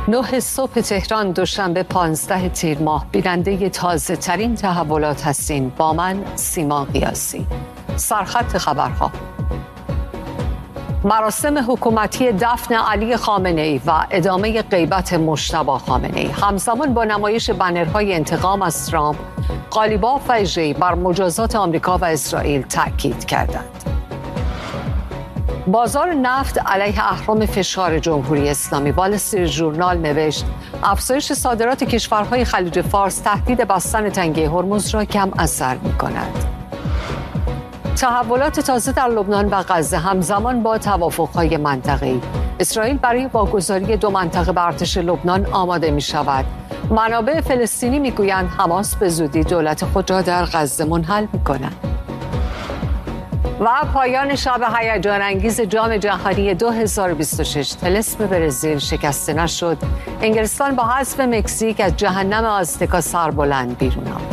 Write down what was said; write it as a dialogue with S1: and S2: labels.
S1: 9 صبح تهران دوشنبه 15 تیر ماه بیننده تازه ترین تحولات هستین با من سیما قیاسی. سرخط خبرها: مراسم حکومتی دفن علی خامنه‌ای و ادامه غیبت مجتبی خامنه‌ای همزمان با نمایش بنرهای انتقام از ترامپ، قالیباف و ژی بر مجازات آمریکا و اسرائیل تاکید کردند. بازار نفت علیه اهرم فشار جمهوری اسلامی. وال استریت ژورنال نوشت افزایش صادرات کشورهای خلیج فارس تهدید بستن تنگه هرمز را کم اثر می‌کند. تحولات تازه در لبنان و غزه همزمان با توافق‌های منطقه‌ای. اسرائیل برای واگذاری 2 منطقه به ارتش لبنان آماده می‌شود. منابع فلسطینی می‌گویند حماس به زودی دولت خود را در غزه منحل می‌کند. و پایان شب هیجان انگیز جام جهانی 2026. طلسم برزیل شکسته نشد. انگلستان با حذف مکزیک از جهنم آزتکا سربلند بیرون آمد.